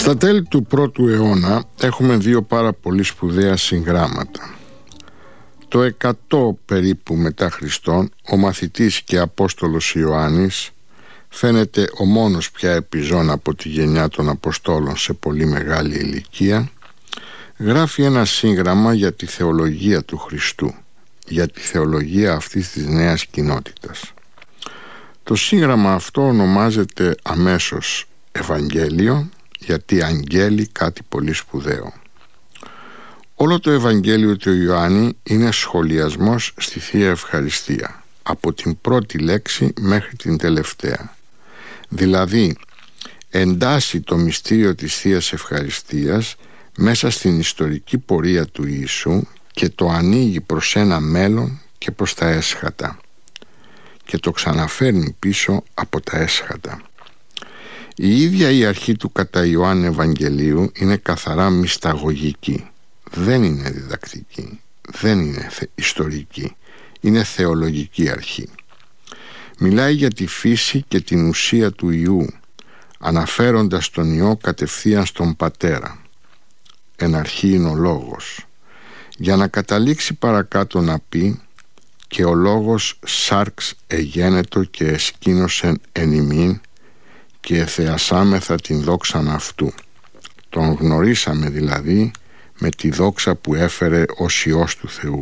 Στα τέλη του πρώτου αιώνα έχουμε δύο πάρα πολύ σπουδαία συγγράμματα. Το 100 περίπου μετά Χριστόν, ο μαθητής και Απόστολος Ιωάννης, φαίνεται ο μόνος πια επιζών από τη γενιά των Αποστόλων σε πολύ μεγάλη ηλικία, γράφει ένα σύγγραμμα για τη θεολογία του Χριστού, για τη θεολογία αυτής της νέας κοινότητας. Το σύγγραμμα αυτό ονομάζεται αμέσως Ευαγγέλιο, γιατί αγγέλει κάτι πολύ σπουδαίο. Όλο το Ευαγγέλιο του Ιωάννη είναι σχολιασμός στη Θεία Ευχαριστία, από την πρώτη λέξη μέχρι την τελευταία. Δηλαδή εντάσσει το μυστήριο της Θείας Ευχαριστίας μέσα στην ιστορική πορεία του Ιησού και το ανοίγει προς ένα μέλλον και προς τα έσχατα και το ξαναφέρνει πίσω από τα έσχατα. Η ίδια η αρχή του κατά Ιωάννη Ευαγγελίου είναι καθαρά μυσταγωγική. Δεν είναι διδακτική, δεν είναι ιστορική, είναι θεολογική αρχή. Μιλάει για τη φύση και την ουσία του Υιού, αναφέροντας τον Υιό κατευθείαν στον Πατέρα. Εν αρχή είναι ο Λόγος, για να καταλήξει παρακάτω να πει «Και ο Λόγος σάρξ εγένετο και εσκήνωσεν εν ημίν και εθεασάμεθα την δόξαν αυτού». Τον γνωρίσαμε δηλαδή με τη δόξα που έφερε ως Υιός του Θεού.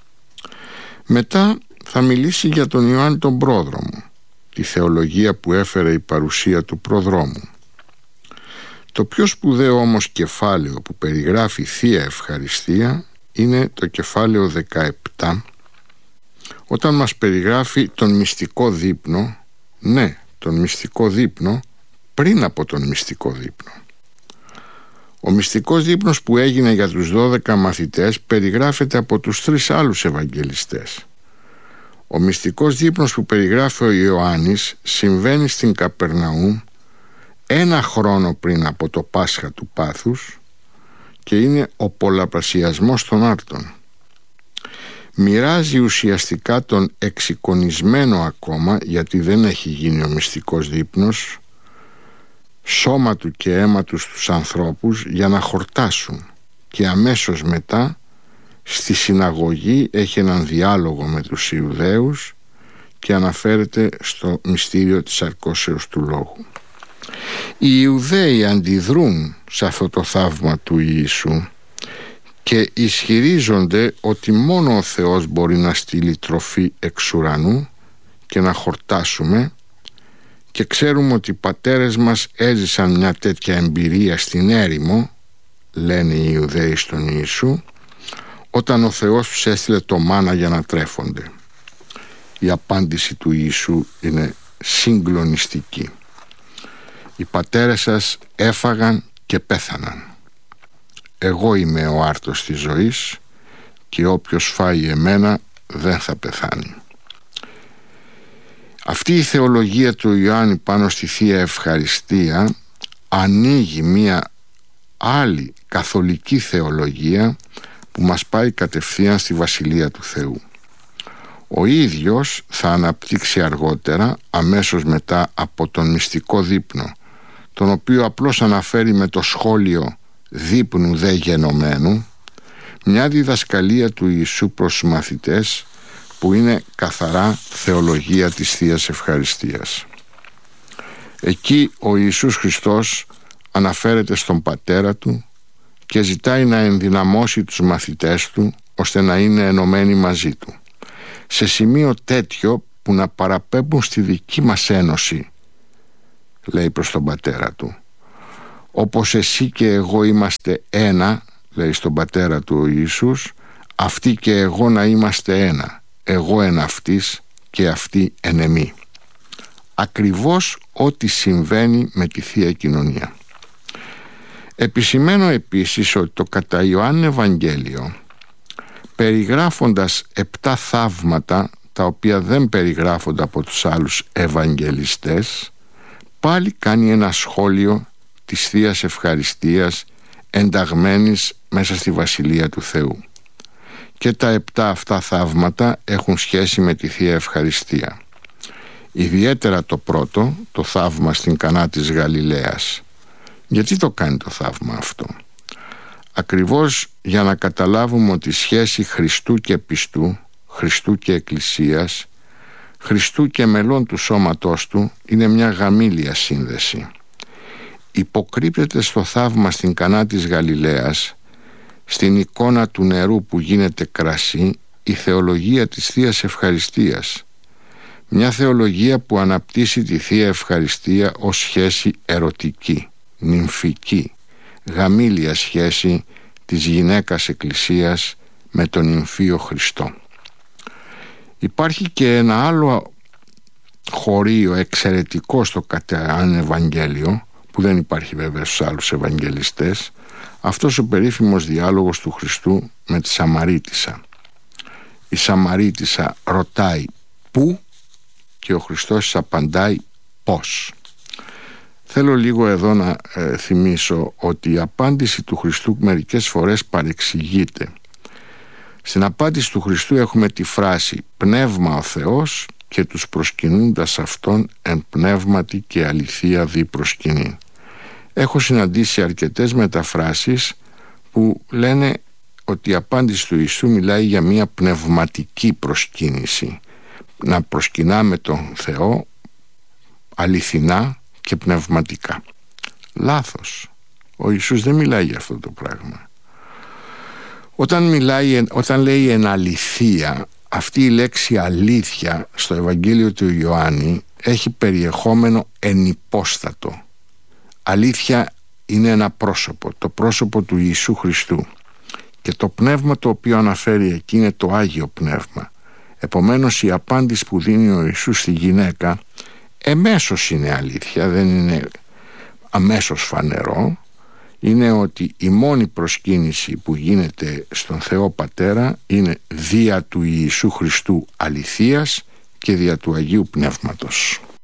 Μετά θα μιλήσει για τον Ιωάννη τον Πρόδρομο, τη θεολογία που έφερε η παρουσία του προδρόμου. Το πιο σπουδαίο όμως κεφάλαιο που περιγράφει Θεία Ευχαριστία είναι το κεφάλαιο 17, όταν μας περιγράφει τον μυστικό δείπνο, ναι, τον μυστικό δείπνο πριν από τον μυστικό δείπνο. Ο μυστικός δείπνος που έγινε για τους 12 μαθητές περιγράφεται από τους 3 άλλους Ευαγγελιστές. Ο μυστικός δείπνος που περιγράφει ο Ιωάννης συμβαίνει στην Καπερναούμ 1 χρόνο πριν από το Πάσχα του Πάθους και είναι ο πολλαπλασιασμός των άρτων. Μοιράζει ουσιαστικά τον εξεικονισμένο ακόμα, γιατί δεν έχει γίνει ο μυστικός δείπνος, σώμα του και αίμα του στους ανθρώπους για να χορτάσουν, και αμέσως μετά στη συναγωγή έχει έναν διάλογο με τους Ιουδαίους και αναφέρεται στο μυστήριο της αρκώσεως του λόγου. Οι Ιουδαίοι αντιδρούν σε αυτό το θαύμα του Ιησού και ισχυρίζονται ότι μόνο ο Θεός μπορεί να στείλει τροφή εξ ουρανού και να χορτάσουμε, και ξέρουμε ότι οι πατέρες μας έζησαν μια τέτοια εμπειρία στην έρημο, λένε οι Ιουδαίοι στον Ιησού, όταν ο Θεός τους έστειλε το μάνα για να τρέφονται. Η απάντηση του Ιησού είναι συγκλονιστική. Οι πατέρες σας έφαγαν και πέθαναν. Εγώ είμαι ο άρτος της ζωής και όποιος φάει εμένα δεν θα πεθάνει. Αυτή η θεολογία του Ιωάννη πάνω στη Θεία Ευχαριστία ανοίγει μια άλλη καθολική θεολογία που μας πάει κατευθείαν στη Βασιλεία του Θεού. Ο ίδιος θα αναπτύξει αργότερα, αμέσως μετά από τον μυστικό δείπνο, τον οποίο απλώς αναφέρει με το σχόλιο «δείπνου δε γενομένου», μια διδασκαλία του Ιησού προς τους μαθητές που είναι καθαρά θεολογία της Θείας Ευχαριστίας. Εκεί ο Ιησούς Χριστός αναφέρεται στον Πατέρα Του και ζητάει να ενδυναμώσει τους μαθητές Του ώστε να είναι ενωμένοι μαζί Του, σε σημείο τέτοιο που να παραπέμπουν στη δική μας ένωση, λέει προς τον Πατέρα Του. Όπως εσύ και εγώ είμαστε ένα, λέει στον Πατέρα Του ο Ιησούς, αυτοί και εγώ να είμαστε ένα, εγώ εν αυτής και αυτοί εν εμεί. Ακριβώς ό,τι συμβαίνει με τη Θεία Κοινωνία. Επισημαίνω επίσης ότι το κατά Ιωάννη Ευαγγέλιο, περιγράφοντας 7 θαύματα τα οποία δεν περιγράφονται από τους άλλους Ευαγγελιστές, πάλι κάνει ένα σχόλιο της Θείας Ευχαριστίας ενταγμένης μέσα στη Βασιλεία του Θεού. Και τα 7 αυτά θαύματα έχουν σχέση με τη Θεία Ευχαριστία. Ιδιαίτερα το πρώτο, το θαύμα στην Κανά της Γαλιλαίας, Γιατί το κάνει το θαύμα αυτό? Ακριβώς για να καταλάβουμε ότι η σχέση Χριστού και πιστού, Χριστού και Εκκλησίας, Χριστού και μελών του σώματός του είναι μια γαμήλια σύνδεση. Υποκρύπτεται στο θαύμα στην Κανά της Γαλιλαίας, στην εικόνα του νερού που γίνεται κρασί, η θεολογία της Θείας Ευχαριστίας. Μια θεολογία που αναπτύσσει τη Θεία Ευχαριστία ως σχέση ερωτική, νυμφική, γαμήλια σχέση της γυναίκας Εκκλησίας με τον νυμφίο Χριστό. Υπάρχει και ένα άλλο χωρίο εξαιρετικό στο Κατεάν Ευαγγέλιο, που δεν υπάρχει βέβαια στους άλλους Ευαγγελιστές, αυτός ο περίφημος διάλογος του Χριστού με τη Σαμαρίτισσα. Η Σαμαρίτισσα ρωτάει πού και ο Χριστός απαντάει πώς. Θέλω λίγο εδώ να θυμίσω ότι η απάντηση του Χριστού μερικές φορές παρεξηγείται. Στην απάντηση του Χριστού έχουμε τη φράση «Πνεύμα ο Θεός και τους προσκυνούντας Αυτόν εν πνεύματι και αληθεία δι προσκυνεί». Έχω συναντήσει αρκετές μεταφράσεις που λένε ότι η απάντηση του Ιησού μιλάει για μια πνευματική προσκύνηση. Να προσκυνάμε τον Θεό αληθινά και πνευματικά. Λάθος. Ο Ιησούς δεν μιλάει για αυτό το πράγμα. Όταν λέει εν αληθεία, αυτή η λέξη αλήθεια στο Ευαγγέλιο του Ιωάννη έχει περιεχόμενο ενυπόστατο. Αλήθεια είναι ένα πρόσωπο, το πρόσωπο του Ιησού Χριστού, και το πνεύμα το οποίο αναφέρει εκεί είναι το Άγιο Πνεύμα. Επομένως η απάντηση που δίνει ο Ιησούς στη γυναίκα εμέσως είναι αλήθεια, δεν είναι αμέσως φανερό. Είναι ότι η μόνη προσκύνηση που γίνεται στον Θεό Πατέρα είναι δια του Ιησού Χριστού αληθείας και δια του Αγίου Πνεύματος.